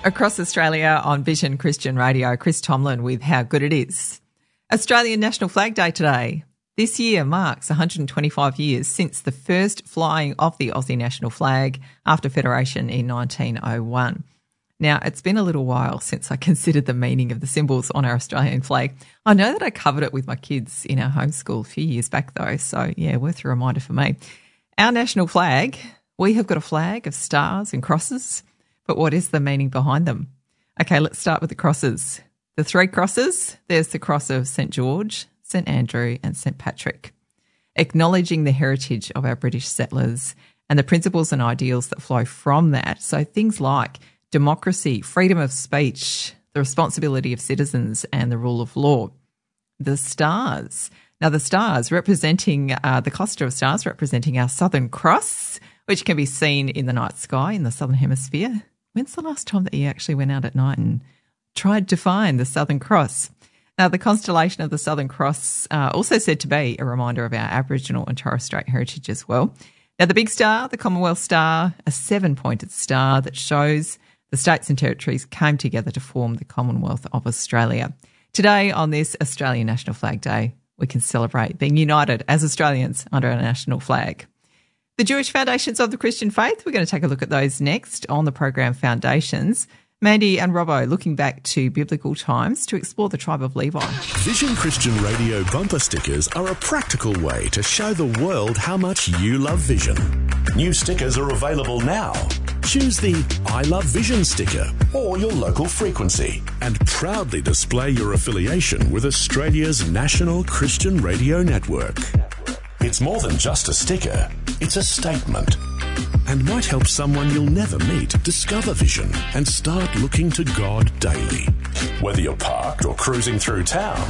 Across Australia on Vision Christian Radio, Chris Tomlin with How Good It Is. Australian National Flag Day today. This year marks 125 years since the first flying of the Aussie national flag after Federation in 1901. Now, it's been a little while since I considered the meaning of the symbols on our Australian flag. I know that I covered it with my kids in our homeschool a few years back though, so yeah, worth a reminder for me. Our national flag, we have got a flag of stars and crosses. But what is the meaning behind them? Okay, let's start with the crosses. The three crosses, there's the cross of St. George, St. Andrew and St. Patrick, acknowledging the heritage of our British settlers and the principles and ideals that flow from that. So things like democracy, freedom of speech, the responsibility of citizens and the rule of law. The stars. Now the stars representing, the cluster of stars representing our Southern Cross, which can be seen in the night sky in the Southern Hemisphere. When's the last time that you actually went out at night and tried to find the Southern Cross? Now, the constellation of the Southern Cross also said to be a reminder of our Aboriginal and Torres Strait heritage as well. Now, the big star, the Commonwealth Star, a 7-pointed star that shows the states and territories came together to form the Commonwealth of Australia. Today, on this Australian National Flag Day, we can celebrate being united as Australians under our national flag. The Jewish foundations of the Christian faith, we're going to take a look at those next on the program Foundations. Mandy and Robbo looking back to biblical times to explore the tribe of Levi. Vision Christian Radio bumper stickers are a practical way to show the world how much you love Vision. New stickers are available now. Choose the I Love Vision sticker or your local frequency and proudly display your affiliation with Australia's national Christian radio network. It's more than just a sticker, it's a statement. And might help someone you'll never meet discover Vision and start looking to God daily. Whether you're parked or cruising through town,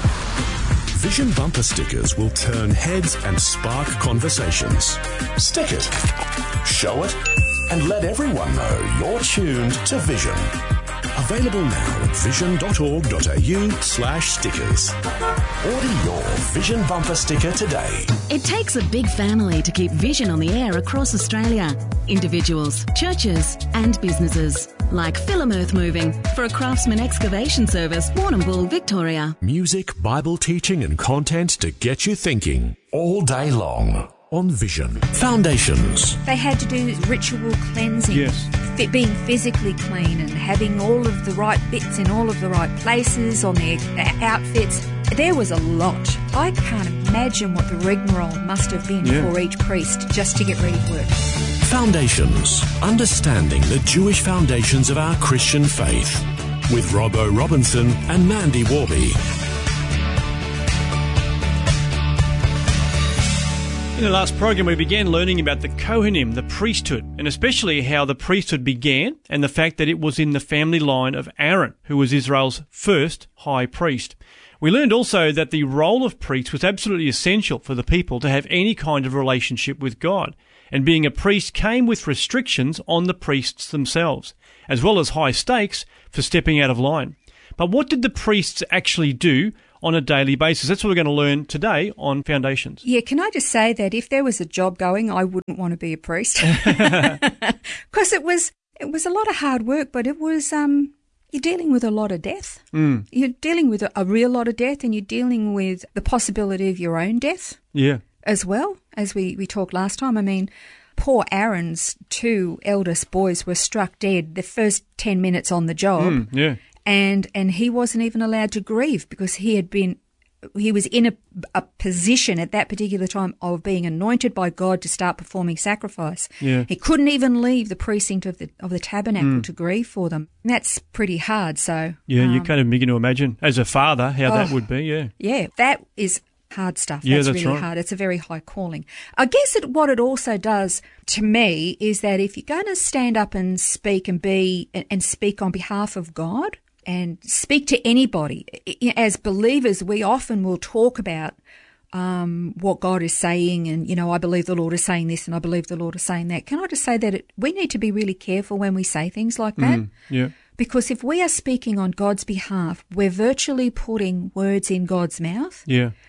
Vision bumper stickers will turn heads and spark conversations. Stick it, show it, and let everyone know you're tuned to Vision. Available now at vision.org.au/stickers. Order your Vision bumper sticker today. It takes a big family to keep Vision on the air across Australia. Individuals, churches and businesses. Like Film Earth Moving for a Craftsman Excavation Service, Warrnambool, Victoria. Music, Bible teaching and content to get you thinking all day long. On Vision. Foundations. They had to do ritual cleansing, yes, being physically clean and having all of the right bits in all of the right places on their outfits. There was a lot. I can't imagine what the rigmarole must have been for each priest just to get ready for work. Foundations. Understanding the Jewish foundations of our Christian faith. With Robbo Robinson and Mandy Warby. In the last program, we began learning about the Kohanim, the priesthood, and especially how the priesthood began and the fact that it was in the family line of Aaron, who was Israel's first high priest. We learned also that the role of priest was absolutely essential for the people to have any kind of relationship with God, and being a priest came with restrictions on the priests themselves, as well as high stakes for stepping out of line. But what did the priests actually do on a daily basis? That's what we're going to learn today on Foundations. Yeah, can I just say that if there was a job going, I wouldn't want to be a priest. Because it was a lot of hard work, but it was, you're dealing with a lot of death. You're dealing with a real lot of death, and you're dealing with the possibility of your own death as well, as we talked last time. I mean, poor Aaron's 2 eldest boys were struck dead the first 10 minutes on the job. And he wasn't even allowed to grieve because he was in a position at that particular time of being anointed by God to start performing sacrifice. He couldn't even leave the precinct of the tabernacle to grieve for them. And that's pretty hard. So you kind of begin to imagine as a father how that would be. Yeah, that is hard stuff. That's really right. hard. It's a very high calling. I guess what it also does to me is that if you're going to stand up and speak and speak on behalf of God, and speak to anybody. As believers, we often will talk about what God is saying and, I believe the Lord is saying this and I believe the Lord is saying that. Can I just say that we need to be really careful when we say things like that? Because if we are speaking on God's behalf, we're virtually putting words in God's mouth.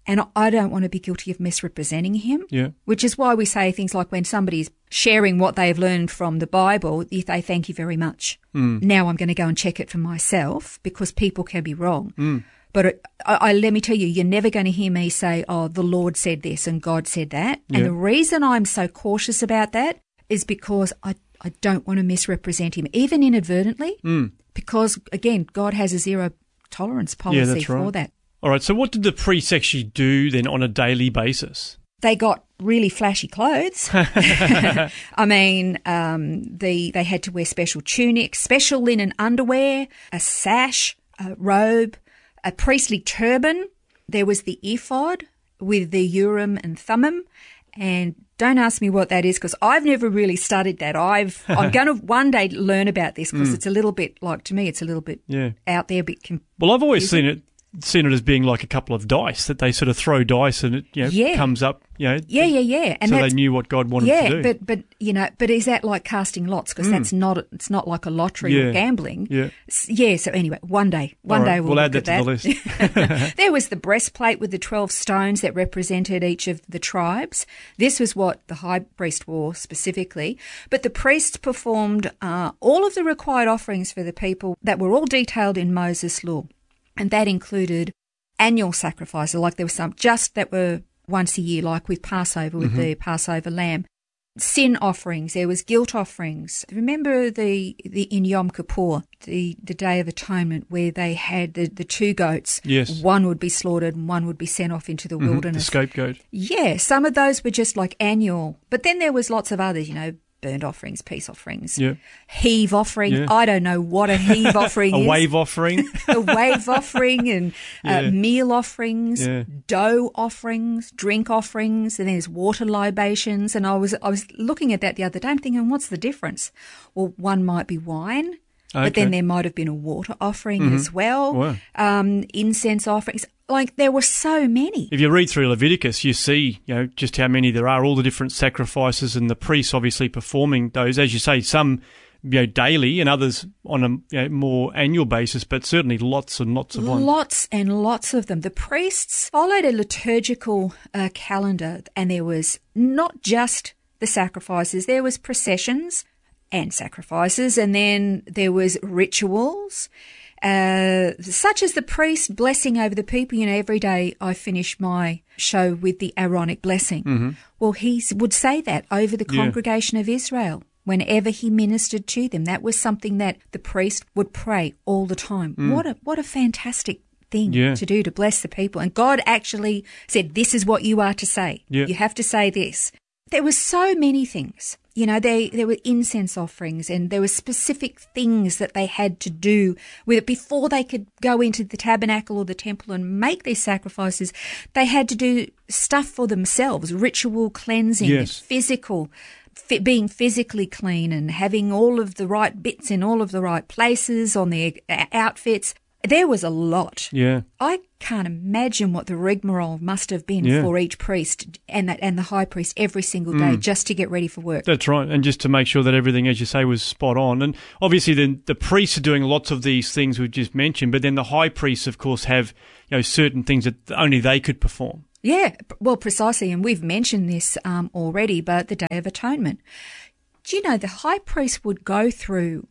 And I don't want to be guilty of misrepresenting him, Yeah. which is why we say things like when somebody's sharing what they've learned from the Bible, they thank you very much. Now I'm going to go and check it for myself because people can be wrong. But let me tell you, you're never going to hear me say, oh, the Lord said this and God said that. Yeah. And the reason I'm so cautious about that is because I don't want to misrepresent him, even inadvertently, because, again, God has a zero tolerance policy that's right. for that. All right, so what did the priests actually do then on a daily basis? They got really flashy clothes. I mean, they had to wear special tunics, special linen underwear, a sash, a robe, a priestly turban. There was the ephod with the Urim and Thummim. And don't ask me what that is because I've never really studied that. I'm going to one day learn about this because it's a little bit, like, to me, it's a little bit out there. Well, I've always seen it as being like a couple of dice, that they sort of throw dice and it comes up, And so they knew what God wanted to do. But is that like casting lots? Because it's not like a lottery or gambling. Yeah. So anyway, one day we'll add look that at to the list. There was the breastplate with the 12 stones that represented each of the tribes. This was what the high priest wore specifically. But the priests performed all of the required offerings for the people that were all detailed in Moses' law. And that included annual sacrifices, like there were some just that were once a year, like with Passover, with the Passover lamb. Sin offerings, there was guilt offerings. Remember the in Yom Kippur, the Day of Atonement, where they had the two goats. Yes. One would be slaughtered and one would be sent off into the wilderness. The scapegoat. Yeah, some of those were just like annual. But then there was lots of others, burnt offerings, peace offerings, heave offering. Yeah. I don't know what a heave offering is. A wave offering. A wave offering and meal offerings, dough offerings, drink offerings, and there's water libations. And I was looking at that the other day. I'm thinking, what's the difference? Well, one might be wine, but then there might have been a water offering as well. Wow. Incense offerings. Like, there were so many. If you read through Leviticus, you see, just how many there are, all the different sacrifices, and the priests obviously performing those, as you say, some, daily and others on a more annual basis, but certainly lots and lots of ones. Lots and lots of them. The priests followed a liturgical calendar, and there was not just the sacrifices, there was processions and sacrifices, and then there was rituals. Such as the priest blessing over the people. Every day I finish my show with the Aaronic blessing. Well, he would say that over the congregation of Israel whenever he ministered to them. That was something that the priest would pray all the time. What a fantastic thing to do, to bless the people. And God actually said, this is what you are to say. You have to say this. There were so many things. There were incense offerings, and there were specific things that they had to do with it before they could go into the tabernacle or the temple and make these sacrifices. They had to do stuff for themselves, ritual cleansing, physical, being physically clean and having all of the right bits in all of the right places on their outfits. There was a lot. Yeah. I can't imagine what the rigmarole must have been for each priest and the high priest every single day just to get ready for work. That's right, and just to make sure that everything, as you say, was spot on. And obviously then the priests are doing lots of these things we've just mentioned, but then the high priests, of course, have certain things that only they could perform. Yeah, well, precisely, and we've mentioned this already, but the Day of Atonement. Do you know the high priest would go through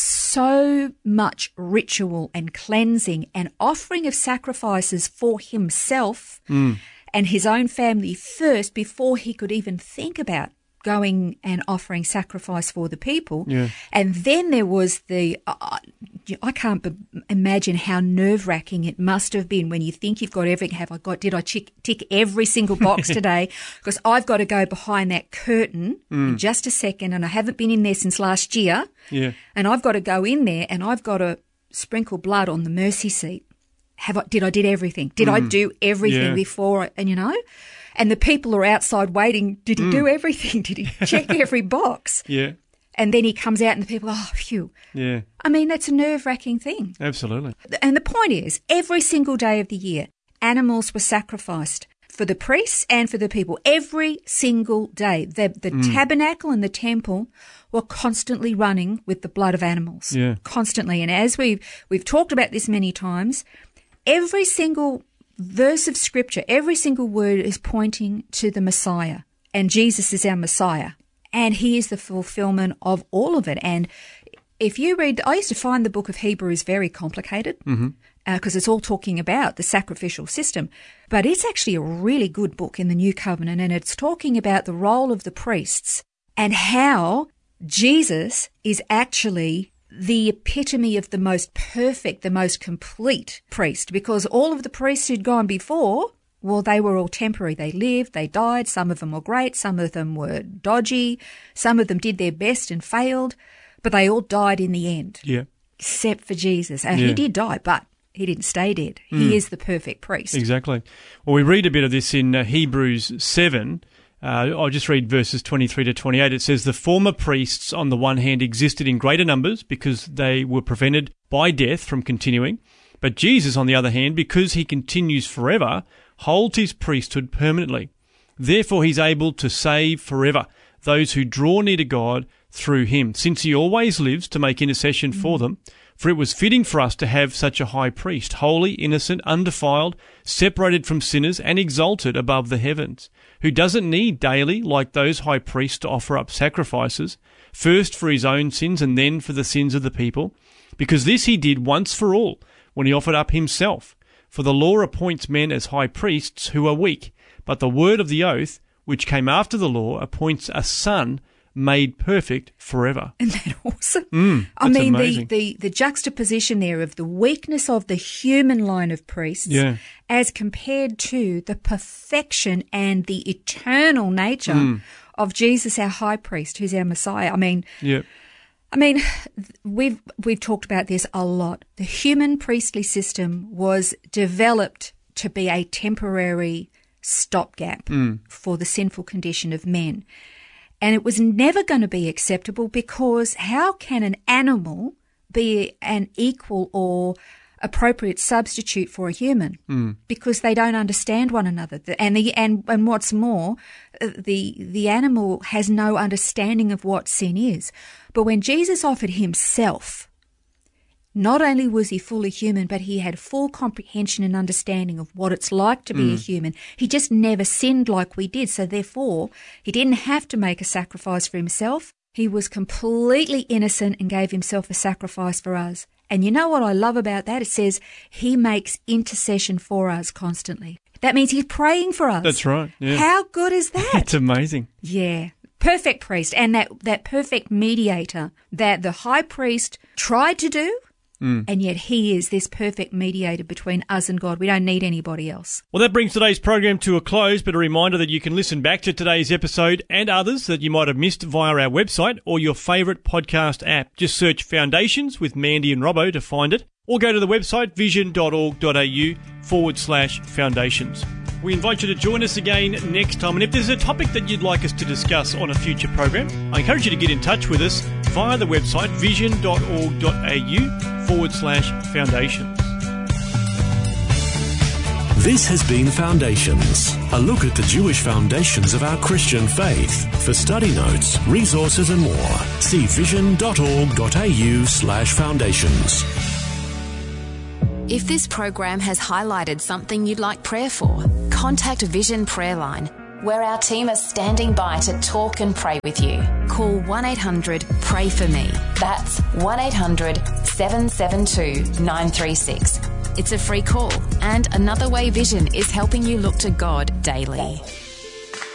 so much ritual and cleansing and offering of sacrifices for himself and his own family first before he could even think about going and offering sacrifice for the people. Yeah. And then there was I can't imagine how nerve-wracking it must have been when you think you've got everything. Did I tick every single box today? Because I've got to go behind that curtain in just a second, and I haven't been in there since last year. Yeah. And I've got to go in there, and I've got to sprinkle blood on the mercy seat. Did I do everything? Did I do everything before? And the people are outside waiting. Did he do everything? Did he check every box? Yeah. And then he comes out and the people, oh, phew. Yeah. I mean, that's a nerve-wracking thing. Absolutely. And the point is, every single day of the year, animals were sacrificed for the priests and for the people. Every single day. The tabernacle and the temple were constantly running with the blood of animals. Yeah. Constantly. And as we've talked about this many times, every single verse of Scripture, every single word is pointing to the Messiah, and Jesus is our Messiah, and he is the fulfillment of all of it. And if you read, I used to find the book of Hebrews very complicated because it's all talking about the sacrificial system, but it's actually a really good book in the New Covenant, and it's talking about the role of the priests and how Jesus is actually the epitome of the most perfect, the most complete priest, because all of the priests who'd gone before, well, they were all temporary. They lived, they died. Some of them were great. Some of them were dodgy. Some of them did their best and failed, but they all died in the end. Yeah. Except for Jesus. And he did die, but he didn't stay dead. He is the perfect priest. Exactly. Well, we read a bit of this in Hebrews 7. I'll just read verses 23 to 28. It says, "The former priests on the one hand existed in greater numbers because they were prevented by death from continuing. But Jesus, on the other hand, because he continues forever, holds his priesthood permanently. Therefore he's able to save forever those who draw near to God through him, since he always lives to make intercession for them. For it was fitting for us to have such a high priest, holy, innocent, undefiled, separated from sinners, and exalted above the heavens, who doesn't need daily, like those high priests, to offer up sacrifices, first for his own sins and then for the sins of the people, because this he did once for all, when he offered up himself. For the law appoints men as high priests who are weak, but the word of the oath, which came after the law, appoints a son made perfect forever." Isn't that awesome? I mean, the juxtaposition there of the weakness of the human line of priests as compared to the perfection and the eternal nature of Jesus, our high priest, who's our Messiah. I mean, we've talked about this a lot. The human priestly system was developed to be a temporary stopgap for the sinful condition of men. And it was never going to be acceptable, because how can an animal be an equal or appropriate substitute for a human? Because they don't understand one another. And what's more, the animal has no understanding of what sin is. But when Jesus offered himself, not only was he fully human, but he had full comprehension and understanding of what it's like to be a human. He just never sinned like we did. So therefore, he didn't have to make a sacrifice for himself. He was completely innocent and gave himself a sacrifice for us. And you know what I love about that? It says he makes intercession for us constantly. That means he's praying for us. That's right. Yeah. How good is that? It's amazing. Yeah. Perfect priest, and that perfect mediator that the high priest tried to do. And yet he is this perfect mediator between us and God. We don't need anybody else. Well, that brings today's program to a close, but a reminder that you can listen back to today's episode and others that you might have missed via our website or your favourite podcast app. Just search Foundations with Mandy and Robbo to find it, or go to the website vision.org.au/foundations. We invite you to join us again next time. And if there's a topic that you'd like us to discuss on a future program, I encourage you to get in touch with us via the website vision.org.au/foundations. This has been Foundations, a look at the Jewish foundations of our Christian faith. For study notes, resources and more, see vision.org.au/foundations. If this program has highlighted something you'd like prayer for, contact Vision Prayer Line, where our team are standing by to talk and pray with you. Call 1-800-PRAY-FOR-ME. That's 1-800-772-936. It's a free call, and Another Way Vision is helping you look to God daily.